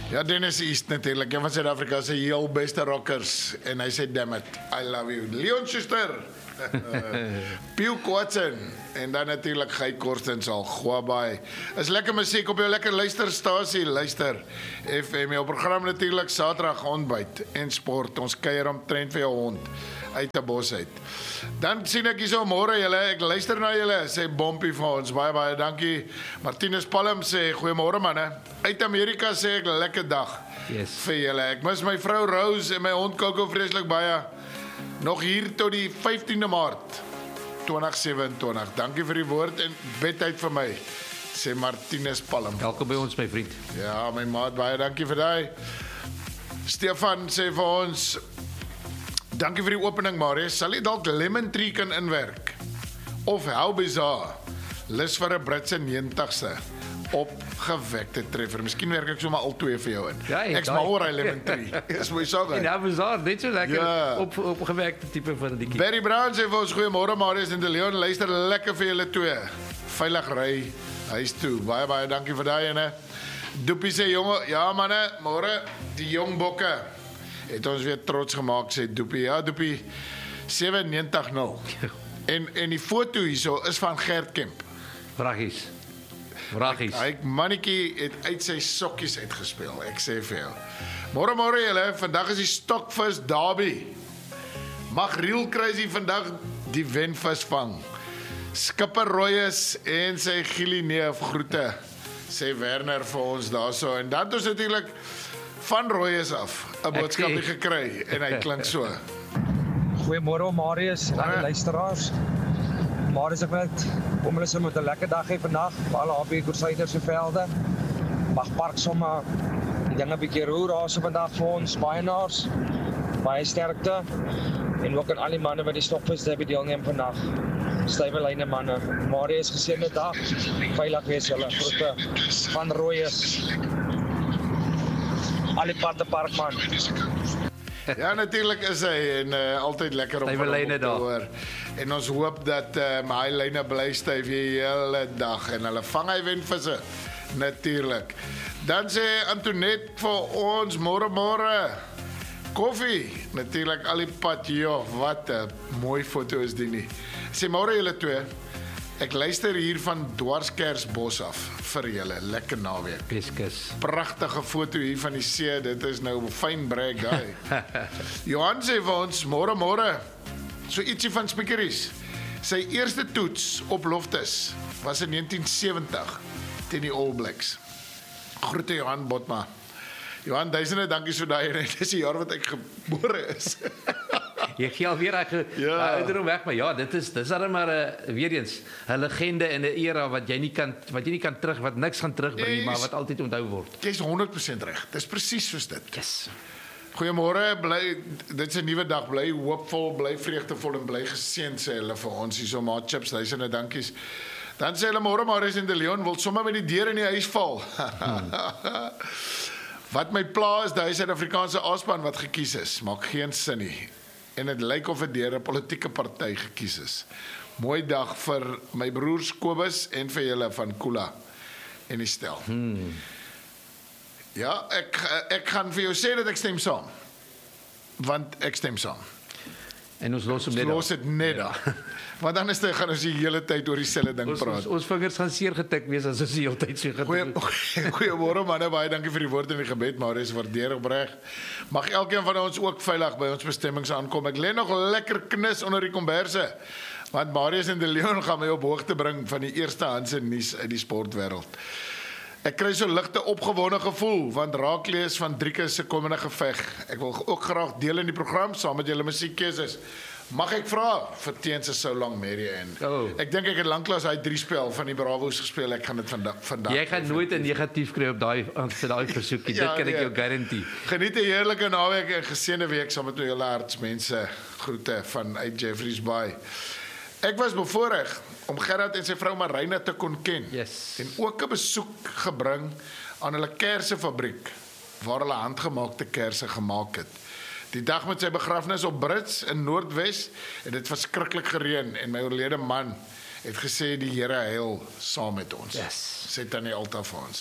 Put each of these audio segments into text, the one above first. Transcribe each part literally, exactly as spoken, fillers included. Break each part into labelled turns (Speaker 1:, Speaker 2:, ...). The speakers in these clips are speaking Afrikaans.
Speaker 1: Ja, Dennis East natuurlijk, een van Suid-Afrika se heel beste rockers. En hy sê, damn it, I love you. Leon Schuster, Pew Watson, en dan natuurlijk Guy Korstens al, Guabai. Is lekker muziek op jou lekker luisterstasie, luister. F M, jou program natuurlijk, Saterdag ontbyt en sport. Ons kuier omtrent vir jou hond uit die bos uit. Dan sien ek hier so môre julle, ek luister na julle, sê Bompie vir ons, baie baie dankie. Martinus Palm sê, goeiemôre manne. Uit Amerika sê ek lekker dag
Speaker 2: yes.
Speaker 1: vir julle. Ek mis my vrou Rose en my hond Coco vreeslik baie. Nog hier tot die vyftiende Maart twintig sewenentwintig. Dankie vir die woord en bedtyd vir my, sê Martinus Palm.
Speaker 2: Welkom by ons my vriend.
Speaker 1: Ja, my maat, baie dankie vir daai. Stefan sê vir ons, dankie vir die opening, Marius. Sal jy dalk Lemon Tree kan inwerk? Of how bizarre, lus vir 'n Britse negentigste opgewekte treffer. Miskien werk ek sommer al twee vir jou in.
Speaker 2: Ja,
Speaker 1: Ek's mal oor hy Lemon Tree. Is my saak.
Speaker 2: En nou bizar, net so lekker
Speaker 1: Ja.
Speaker 2: op opgewekte tipe van die liedjie.
Speaker 1: Barry Brown sê vir ons, goeiemôre Marius en De Leon, luister lekker vir julle twee. Veilig ry huis toe. Baie baie dankie vir daai ene. Doopie sê jonge, ja manne, môre die jong bokke het ons weer trots gemaak, sê Doopie. Ja, Doopie, sewe negentig nul. En en die foto hierso is van Gert Kemp.
Speaker 2: Vragies. Vragies.
Speaker 1: Hy mannetjie het uit sy sokkies uitgespeel, ek sê vir jou. Môre môre julle, vandag is die Stokvis Derby. Mag Real Crazy vandag die wenvis vang. Skipper Royes en sy Gielie neef groete, sê Werner vir ons daarso. En dan het ons natuurlik van Royes af 'n boodskapie gekry en hy klink so.
Speaker 3: Goeiemôre Marius en die luisteraars. Marius, ek net kom hulle so met 'n lekker dag hê vandag, vir alle H B Crusaders se velde. Mag park sommer die dinge 'n bietjie roer daar so vandag vir ons baienaars. Baie sterkte en ook aan al die manne wat die Stokvis Derby deelneem vandag. Stywe lyne manne. Marius, geseënde dag. Veilig wees julle. Groete van Royes. Al die pad te park man.
Speaker 1: Ja, natuurlijk is hy en uh, altyd lekker om
Speaker 2: Stywe
Speaker 1: van hom
Speaker 2: lyne
Speaker 1: op te
Speaker 2: daar.
Speaker 1: hoor. En ons hoop dat uh, my lyne bly styf die hele dag en hulle vang hy wenvisse natuurlik. Dan sê Antoinette vir ons môre môre. Koffie, natuurlik al die pad. Jo, wat 'n mooi foto is die nie. Sê môre julle twee. Ek luister hier van Dwarskersbos af vir julle. Lekker naweek.
Speaker 2: Piskus.
Speaker 1: Pragtige foto hier van die see. Dit is nou 'n fyn brag guy. Johan sê vir ons môre môre. So ietsie van Spiekeries. Sy eerste toets op Loftus was in negentien sewentig teen die All Blacks. Groete Johan Botma. Johan, duisende dankie so daai. Dit is die jaar wat ek gebore is.
Speaker 2: Jy gee alweer ek
Speaker 1: Ja.
Speaker 2: ouderdom weg, maar ja, dit is dis dan maar 'n uh, weer eens 'n legende in 'n era wat jy nie kan wat jy nie kan terug wat niks gaan terugbring, maar wat altyd onthou word.
Speaker 1: Jy's honderd persent reg. Dis presies soos dit.
Speaker 2: Yes.
Speaker 1: Goeiemôre, bly dit is 'n nuwe dag, bly hoopvol, bly vreugdevol en bly geseënd sê hulle vir ons hierso maar chips, duisende dankies. Dan sê hulle môre Marius en De Leon wil sommer met die deur in die huis val. Hmm. Wat my pla is, daai Suid-Afrikaanse aaspan wat gekies is, maak geen sin nie. En dit lyk of dit deur 'n politieke party gekies is. Mooi dag vir my broers Kobus en vir julle van Kula en die stel.
Speaker 2: Hmm.
Speaker 1: Ja, ek ek gaan vir jou sê dat ek stem saam. Want ek stem saam.
Speaker 2: En ons los hom net.
Speaker 1: Los dit net daar. Want dan is dit gaan ons die hele tyd oor dieselfde ding
Speaker 2: Ons,
Speaker 1: praat.
Speaker 2: ons ons vingers gaan seer getik wees as ons die hele tyd so
Speaker 1: Goeie
Speaker 2: gaan.
Speaker 1: goeiemôre manne, baie dankie vir die woord en die gebed, Marius, waardeer opreg. Mag elkeen van ons ook veilig by ons bestemmings aankom. Ek lê nog lekker knus onder die komberse. Want Marius en De Leon gaan my op hoogte bring van die eerste handse nuus uit die sportwêreld. Ek kry so ligte opgewonde gevoel want raak lees van Drieke se komende geveg. Ek wil ook graag deel in die program saam met julle musiekkeuses. Mag ek vra vir Teens is so lank Mary en
Speaker 2: Oh.
Speaker 1: ek dink ek het lanklaas hy drie spel van die Bravos gespeel. Ek gaan dit vandag vandag.
Speaker 2: Jy gaan nooit 'n negatief kry op daai vir daai versoekie.
Speaker 1: Ja,
Speaker 2: Dit kan ek
Speaker 1: nee.
Speaker 2: jou garandeer.
Speaker 1: Geniet 'n heerlike naweek en geseënde week saam met julle hartsmense. Groete van uit Jeffreys Bay. Ek was bevoorreg om Gerard en sy vrou Marina te kon ken.
Speaker 2: Yes.
Speaker 1: En ook 'n besoek gebring aan hulle kersefabriek waar hulle handgemaakte kerse gemaak het. Die dag met sy begrafnis op Brits in Noordwes het dit verskriklik gereën en my oorlede man het gesê die Here heil saam met ons.
Speaker 2: Yes.
Speaker 1: Sê Tannie Alta vir ons.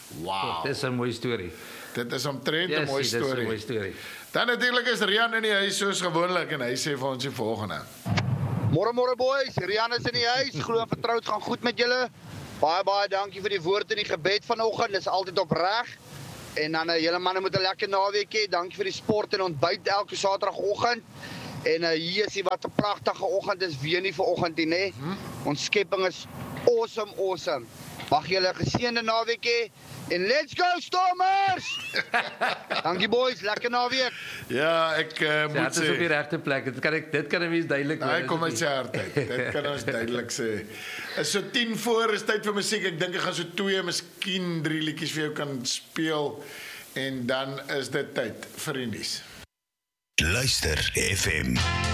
Speaker 1: Wow.
Speaker 2: Dit is 'n mooi storie.
Speaker 1: Dit is omtrent 'n
Speaker 2: Yes,
Speaker 1: mooi
Speaker 2: dit is 'n
Speaker 1: storie.
Speaker 2: mooi storie.
Speaker 1: Dan natuurlik is Rian in die huis soos gewoonlik en hy sê vir ons die volgende.
Speaker 4: Môre môre boys, Rian is in die huis. Glo en vertrou dit gaan goed met julle. Baie baie dankie vir die woord en die gebed vanoggend. Dis altyd opreg. En dan uh, julle manne moet 'n lekker naweek hê. Dankie vir die sport en ontbyt elke Saterdagoggend. En uh, hier is die wat 'n pragtige oggend is weer nie vanoggend nie, nê. Hmm? Ons skepping is awesome, awesome. Mag julle 'n geseënde naweek hê. En let's go Stormers! Dankie boys, lekker naweek.
Speaker 1: Ja, ek uh, moet
Speaker 2: Dit is op die regte plek. Dit kan ek dit kan 'n mens duidelik
Speaker 1: hoor. Hy kom uit sy hart uit. Dit kan ons duidelik sê. Is so tien voor, is tyd vir musiek. Ek dink ek gaan so twee, miskien drie liedjies vir jou kan speel en dan is dit tyd vir die nuus.
Speaker 5: Luister F M.